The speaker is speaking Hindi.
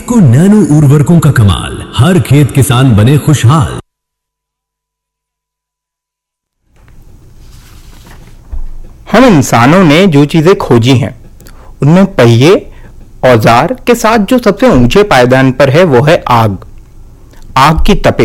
इफ्को नैनो उर्वरकों का कमाल, हर खेत किसान बने खुशहाल। हम इंसानों ने जो चीजें खोजी हैं उनमें पहिए औजार के साथ जो सबसे ऊंचे पायदान पर है वो है आग। आग की तपिश